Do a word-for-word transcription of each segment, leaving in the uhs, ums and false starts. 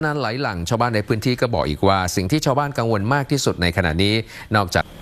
น้ำไหลหลั่งชาวบ้านในพื้นที่ก็บอกอีกว่าสิ่งที่ชาวบ้านกังวลมากที่สุดในขณะนี้นอกจาก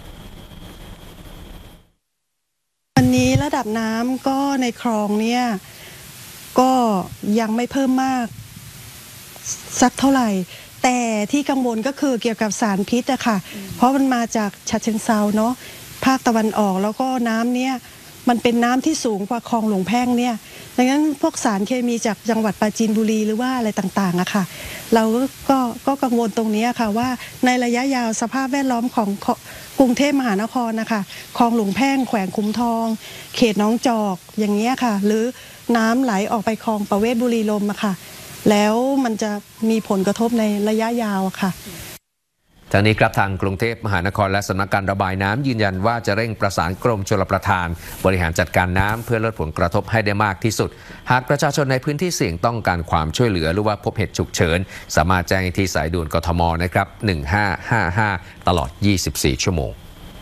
วันนี้ระดับน้ำก็ในคลองเนี่ยก็ยังไม่เพิ่มมากสักเท่าไหร่แต่ที่กังวลก็คือเกี่ยวกับสารพิษอะค่ะเพราะมันมาจากฉะเชิงเทราเนาะภาคตะวันออกแล้วก็น้ำเนี่ยมันเป็นน้ำที่สูงกว่าคลองหลวงแพ่งเนี่ยดังนั้นพวกสารเคมีจากจังหวัดปราจีนบุรีหรือว่าอะไรต่างๆอะค่ะเราก็ก็กังวลตรงนี้ค่ะว่าในระยะยาวสภาพแวดล้อมของกรุงเทพมหานครนะคะคลองหลวงแพ่งแขวงคุ้มทองเขตหนองจอกอย่างเงี้ยค่ะหรือน้ำไหลออกไปคลองประเวศบุรีลมอะค่ะแล้วมันจะมีผลกระทบในระยะยาวค่ะทางนี้ครับทางกรุงเทพมหานครและสำนักการระบายน้ำยืนยันว่าจะเร่งประสานกรมชลประทานบริหารจัดการน้ำเพื่อลดผลกระทบให้ได้มากที่สุดหากประชาชนในพื้นที่เสี่ยงต้องการความช่วยเหลือหรือว่าพบเหตุฉุกเฉินสามารถแจ้งที่สายด่วนกทมนะครับหนึ่งห้าห้าห้าตลอดยี่สิบสี่ชั่วโมง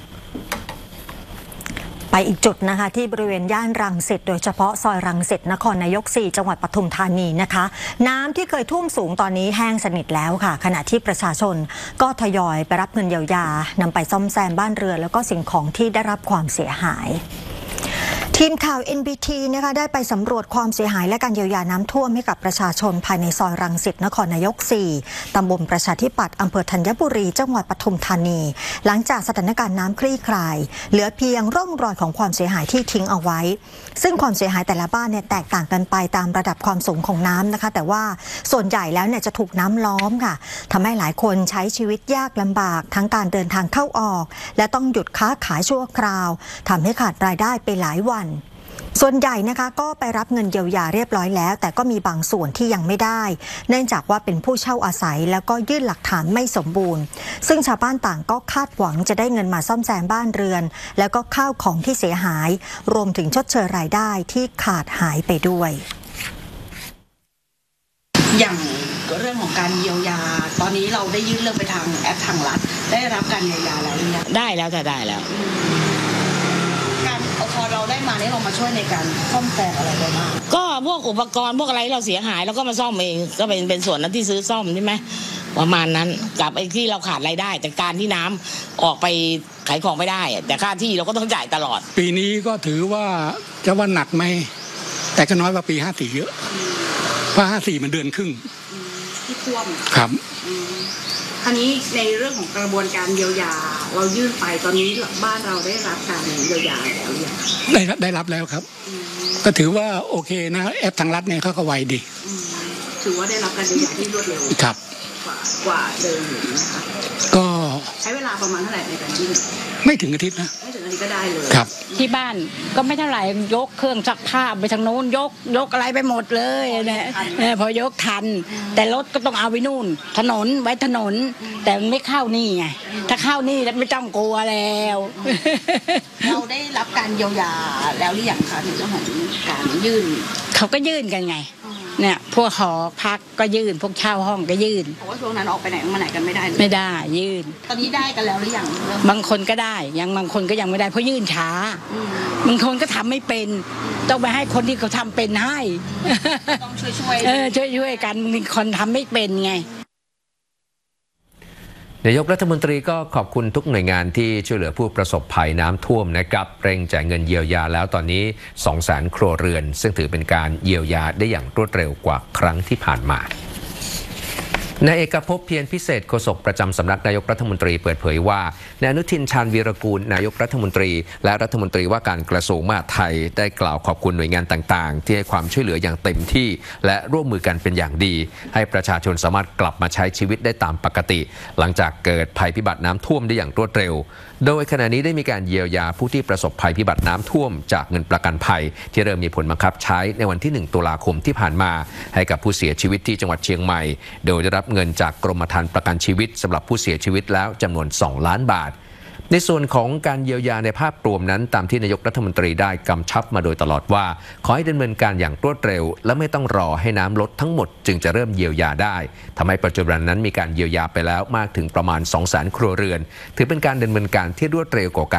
ไปอีกจุดนะคะที่บริเวณย่านรังสิตโดยเฉพาะซอยรังสิตนครนายกสี่จังหวัดปทุมธานีนะคะน้ำที่เคยท่วมสูงตอนนี้แห้งสนิทแล้วค่ะขณะที่ประชาชนก็ทยอยไปรับเงินเยียวยานำไปซ่อมแซมบ้านเรือนแล้วก็สิ่งของที่ได้รับความเสียหายทีมข่าว เอ็น บี ที นะคะได้ไปสำรวจความเสียหายและการเยียวยาน้ำท่วมให้กับประชาชนภายในซอยรังสิตนครนายกสี่ตำบลประชาธิปัตย์อำเภอธัญบุรีจังหวัดปทุมธานีหลังจากสถานการณ์น้ำคลี่คลายเหลือเพียงร่องรอยของความเสียหายที่ทิ้งเอาไว้ซึ่งความเสียหายแต่ละบ้านเนี่ยแตกต่างกันไปตามระดับความสูงของน้ำนะคะแต่ว่าส่วนใหญ่แล้วเนี่ยจะถูกน้ำล้อมค่ะทำให้หลายคนใช้ชีวิตยากลำบากทั้งการเดินทางเข้าออกและต้องหยุดค้าขายชั่วคราวทำให้ขาดรายได้ไปหลายวันส่วนใหญ่นะคะก็ไปรับเงินเยียวยาเรียบร้อยแล้วแต่ก็มีบางส่วนที่ยังไม่ได้เนื่องจากว่าเป็นผู้เช่าอาศัยแล้วก็ยื่นหลักฐานไม่สมบูรณ์ซึ่งชาวบ้านต่างก็คาดหวังจะได้เงินมาซ่อมแซมบ้านเรือนแล้วก็ข้าวของที่เสียหายรวมถึงชดเชยรายได้ที่ขาดหายไปด้วยอย่างเรื่องของการเยียวยาตอนนี้เราได้ยื่นเรื่องไปทางแอปทางรัฐได้รับการเยียวยาแล้วหรือยังได้แล้วจะได้แล้วการพอเราได้มาเนี่ยเรามาช่วยในการซ่อมแซมอะไรได้บ้างก็พวกอุปกรณ์พวกอะไรเราเสียหายแล้วก็มาซ่อมเองก็เป็นเป็นส่วนนั้นที่ซื้อซ่อมใช่ไหมประมาณนั้นกับไอ้ที่เราขาดรายได้จากการที่น้ำออกไปขายของไม่ได้แต่ค่าที่เราก็ต้องจ่ายตลอดปีนี้ก็ถือว่าจะว่าหนักไหมแต่ก็น้อยกว่าปีห้าสี่เยอะเพราะห้าสี่มันเดือนครึ่งที่ท่วมครับคราวนี้ในเรื่องของกระบวนการเยียวยาเรายื่นไปตอนนี้บ้านเราได้รับการเยียวยาแล้วหรือยังได้ได้รับแล้วครับก็ถือว่าโอเคนะแอปทางรัฐเนี่ยเขาก็ไวดีถือว่าได้รับการเยียวยาที่รวดเร็วครับกว่ากว่าเดิมนะคะก็ใช้เวลาประมาณเท่าไหร่ในการยื่นไม่ถึงอาทิตย์นะไม่ถึงอาทิตย์ก็ได้เลยครับที่บ้านก็ไม่เท่าไหร่ยกเครื่องซักผ้าไปทางโน้นยกยกอะไรไปหมดเลยเนี่ยพอยกทันแต่รถก็ต้องเอาไปนู่นถนนไว้ถนนแต่ไม่เข้านี่ไงถ้าเข้านี่ไม่ต้องกลัวแล้วเราได้รับการเยียวยาแล้วหรือยังคะในเรื่องของการยื่นเขาก็ยื่นกันไงเนี่ยพวกหอพักก็ยื่นพวกเช่าห้องก็ยื่นเพราะว่าช่วงนั้นออกไปไหนมาไหนกันไม่ได้ไม่ได้ยื่นตอนนี้ได้กันแล้วหรือยังบางคนก็ได้ยังบางคนก็ยังไม่ได้เพราะยื่นช้าบางคนก็ทำไม่เป็นต้องไปให้คนที่เขาทำเป็นให้ต้องช่วยช่วยเออช่วยช่วยกันมีคนทำไม่เป็นไงนายกรัฐมนตรีก็ขอบคุณทุกหน่วยงานที่ช่วยเหลือผู้ประสบภัยน้ำท่วมนะครับเร่งจ่ายเงินเยียวยาแล้วตอนนี้ สองแสน ครัวเรือนซึ่งถือเป็นการเยียวยาได้อย่างรวดเร็วกว่าครั้งที่ผ่านมานายเอกภพเพียรพิเศษโฆษกประจำสำนักนายกรัฐมนตรีเปิดเผยว่านายอนุทินชาญวีรกูลนายกรัฐมนตรีและรัฐมนตรีว่าการกระทรวงมหาดไทยได้กล่าวขอบคุณหน่วยงานต่างๆที่ให้ความช่วยเหลืออย่างเต็มที่และร่วมมือกันเป็นอย่างดีให้ประชาชนสามารถกลับมาใช้ชีวิตได้ตามปกติหลังจากเกิดภัยพิบัติน้ำท่วมได้อย่างรวดเร็วโดยขณะนี้ได้มีการเยียวยาผู้ที่ประสบภัยพิบัติน้ำท่วมจากเงินประกันภัยที่เริ่มมีผลบังคับใช้ในวันที่หนึ่งตุลาคมที่ผ่านมาให้กับผู้เสียชีวิตที่จังหวัดเชียงใหม่โดยได้รับเงินจากกรมธรรม์ประกันชีวิตสำหรับผู้เสียชีวิตแล้วจำนวนสองล้านบาทในส่วนของการเยียวยาในภาพรวมนั้นตามที่นายกรัฐมนตรีได้กำชับมาโดยตลอดว่าขอให้ดำเนินการอย่างรวดเร็วและไม่ต้องรอให้น้ำลดทั้งหมดจึงจะเริ่มเยียวยาได้ทำให้ปัจจุบันนั้นมีการเยียวยาไปแล้วมากถึงประมาณ สองแสน ครัวเรือนถือเป็นการดำเนินการที่รวดเร็วกว่า